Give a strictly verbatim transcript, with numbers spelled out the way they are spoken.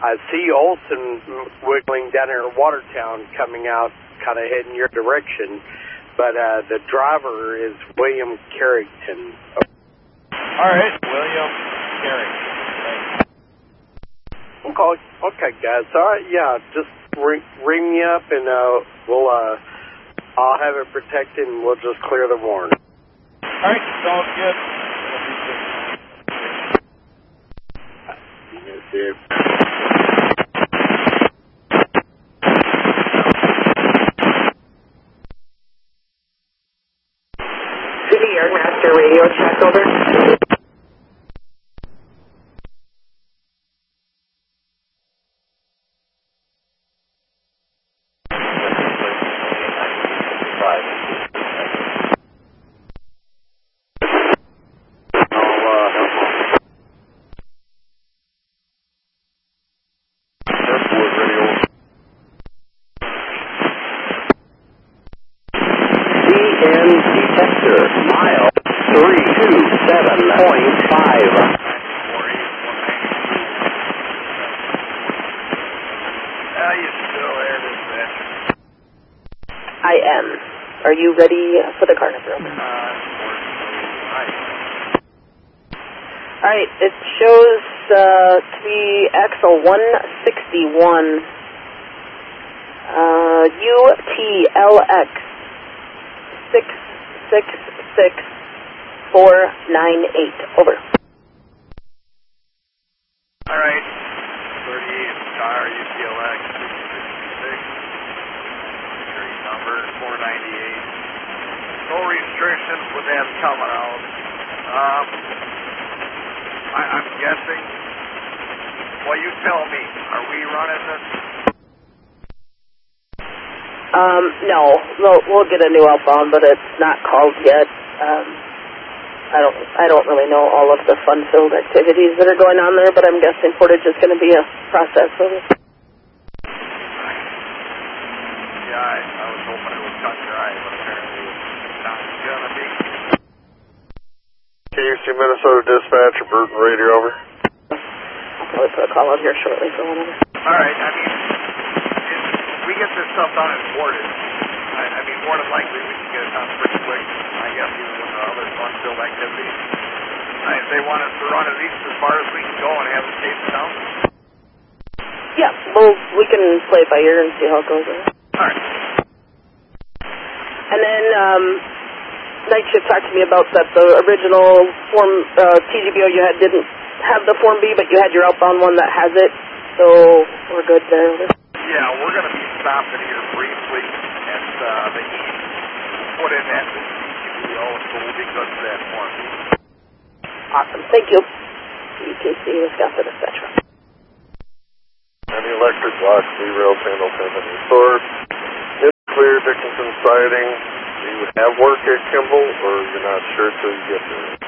I see Olson wiggling down here in Watertown coming out, kind of heading your direction, but uh, the driver is William Carrington. All right, William Carrington. Okay, okay, guys. All right, yeah, just ring, ring me up, and uh, we'll uh, I'll have it protected, and we'll just clear the warrant. All right, sounds good. Yes, sir. City Airmaster radio check, over. Detector, mile three two seven point five. Are you still there, dispatcher? I am. Are you ready for the car number? Uh, All right, it shows uh, to be Axle one sixty-one, uh, U T L X six six six four nine eight. Over. All right, thirty-eight car U T L X six six six, street number four ninety-eight. No restrictions with them coming out. Um, I, I'm guessing. Well, you tell me. Are we running this? Um, no, we'll, we'll get a new outbound, but it's not called yet. Um, I don't, I don't really know all of the fun-filled activities that are going on there, but I'm guessing Portage is going to be a process of it. Yeah, I, I was hoping it would cut your eye, but apparently it's not going to be. K U C Minnesota Dispatcher, Burton Radio, over. I'll probably put a call out here shortly for whatever. All right, I mean, if we get this stuff done in Portage, I, I mean, more than likely we can get it done pretty quick, I guess, even with the other fun-filled activities. I, if they want us to run at least as far as we can go and have it taken down. Yeah, well, we can play it by ear and see how it goes. All right. And then, um, Night Shift talked to me about that the original Form uh, T G B O you had didn't have the Form B, but you had your outbound one that has it, so we're good there. Yeah, we're going to be stopping here briefly at uh, the east, put in that new T G B O, so we'll be good for that Form B. Awesome, thank you. U K C, Wisconsin, et cetera. Any electric blocks, V-rail, panel, any source. It's clear, Dickinson siding. Do you have work at Kimball, or you're not sure till you get there?